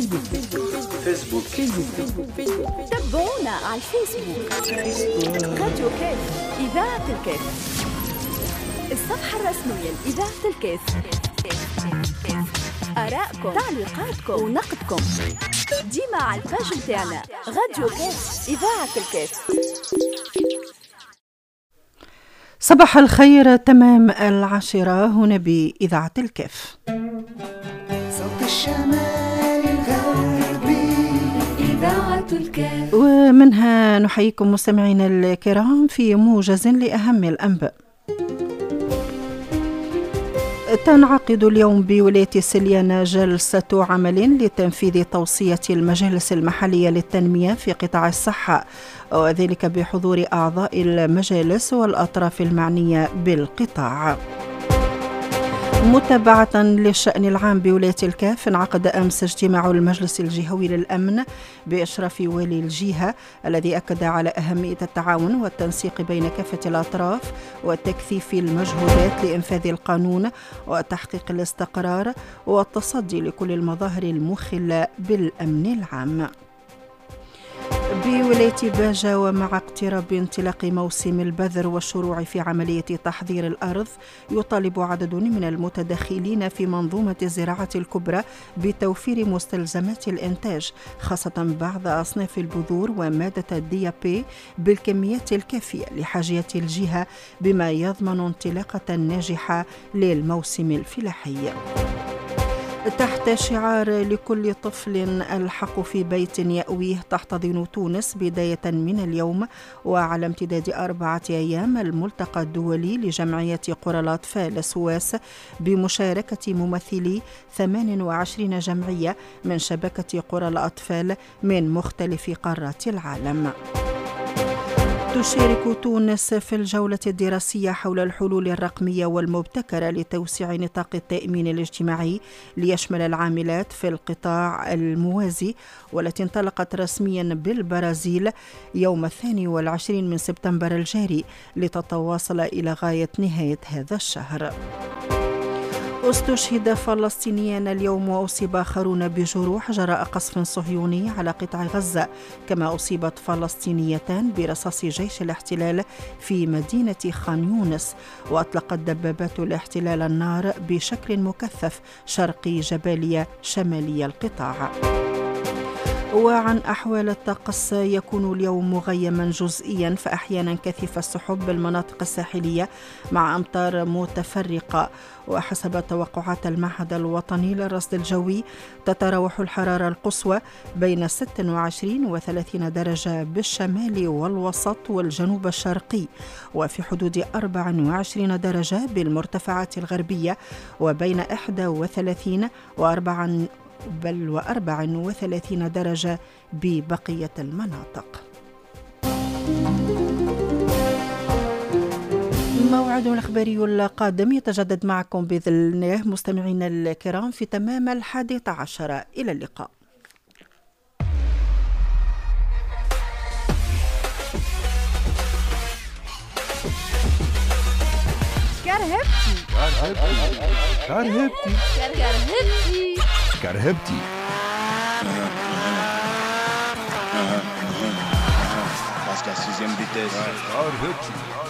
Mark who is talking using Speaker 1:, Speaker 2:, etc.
Speaker 1: تابعونا على الفيسبوك راديو كاف إذاعة الكاف، الصفحة الرسمية لإذاعة الكاف. آراءكم، تعليقاتكم ونقدكم ديما على الباج متاعنا راديو كاف إذاعة الكاف.
Speaker 2: صباح الخير، تمام 10 هنا بإذاعة الكاف.
Speaker 3: صوت الشمال الغربي إذاعة الكاف،
Speaker 2: ومنها نحييكم مستمعينا الكرام في موجز لأهم الأنباء. تنعقد اليوم بولاية سليانة جلسة عمل لتنفيذ توصية المجالس المحلية للتنمية في قطاع الصحة، وذلك بحضور أعضاء المجالس والأطراف المعنية بالقطاع. متابعة للشأن العام بولاية الكاف، انعقد أمس اجتماع المجلس الجهوي للأمن بإشراف والي الجهة، الذي أكد على أهمية التعاون والتنسيق بين كافة الأطراف وتكثيف المجهودات لإنفاذ القانون وتحقيق الاستقرار والتصدي لكل المظاهر المخلة بالأمن العام. بولاية باجة، ومع اقتراب انطلاق موسم البذر والشروع في عملية تحضير الأرض، يطالب عدد من المتدخلين في منظومة الزراعة الكبرى بتوفير مستلزمات الإنتاج، خاصة بعض أصناف البذور ومادة الDAP بالكميات الكافية لحاجية الجهة، بما يضمن انطلاقة ناجحة للموسم الفلاحي. تحت شعار لكل طفل الحق في بيت يأويه، تحتضن تونس بداية من اليوم وعلى امتداد 4 أيام الملتقى الدولي لجمعية قرى الأطفال سواس، بمشاركة ممثلي 28 جمعية من شبكة قرى الأطفال من مختلف قارات العالم. تشارك تونس في الجولة الدراسية حول الحلول الرقمية والمبتكرة لتوسيع نطاق التأمين الاجتماعي ليشمل العاملات في القطاع الموازي، والتي انطلقت رسميا بالبرازيل يوم 22 من سبتمبر الجاري لتتواصل إلى غاية نهاية هذا الشهر. استشهد فلسطينيان اليوم وأصيب آخرون بجروح جراء قصف صهيوني على قطاع غزة، كما أصيبت فلسطينيتان برصاص جيش الاحتلال في مدينة خان يونس، وأطلقت دبابات الاحتلال النار بشكل مكثف شرقي جباليا شمالي القطاع. وعن أحوال الطقس، يكون اليوم مغيما جزئيا فأحيانا كثيف السحب بالمناطق الساحلية مع أمطار متفرقة، وحسب توقعات المعهد الوطني للرصد الجوي تتراوح الحرارة القصوى بين 26 و 30 درجة بالشمال والوسط والجنوب الشرقي، وفي حدود 24 درجة بالمرتفعات الغربية، وبين 31 و 34 درجة ببقية المناطق. موعد الإخباري القادم يتجدد معكم بإذن الله مستمعينا الكرام في تمام 11. إلى اللقاء.
Speaker 4: كرهبتي Parce qu'à 6e vitesse.